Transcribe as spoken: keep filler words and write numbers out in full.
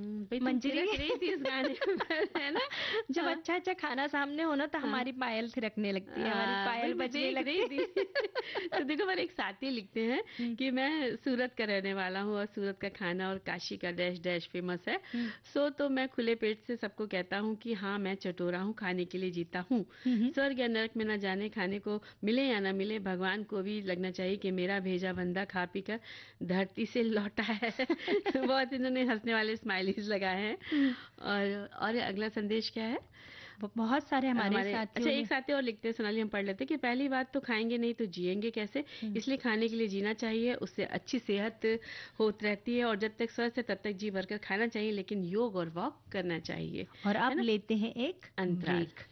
हम्म, भाई तुम मंजरी थिरक रही थी इस गाने पर, है ना? जब हाँ, अच्छा अच्छा खाना सामने हो ना तो हाँ, हमारी पायल थिरकने लगती है, हमारी हाँ, भाई पायल मैं बजने देख लगती रही है। थी। तो देखो, मेरे एक साथी लिखते हैं हम्म, कि मैं सूरत का रहने वाला हूँ और सूरत का खाना और काशी का डैश डैश फेमस है। हम्म, सो तो मैं खुले पेट से सबको कहता हूँ कि हाँ, मैं चटोरा हूँ, खाने के लिए जीता हूँ। हम्म, स्वर्ग या नरक में ना जाने, खाने को मिले या ना मिले, भगवान को भी लगना चाहिए कि मेरा भेजा बंदा खा पी कर धरती से लौटा है। बहुत इन्होंने हंसने वाले स्माइलीज लगाए हैं। हम्म। और और अगला संदेश क्या है? ब- बहुत सारे हमारे हमारे, अच्छा, साथियों एक ने। साथी और लिखते हैं, सोनाली, हम पढ़ लेते हैं कि पहली बात तो खाएंगे नहीं तो जिएंगे कैसे, हम्म। इसलिए खाने के लिए जीना चाहिए, उससे अच्छी सेहत होती रहती है, और जब तक स्वस्थ है तब तक जी भरकर खाना चाहिए, लेकिन योग और वॉक करना चाहिए, और है अब ना? लेते हैं एक अंतराल। ब्रेक।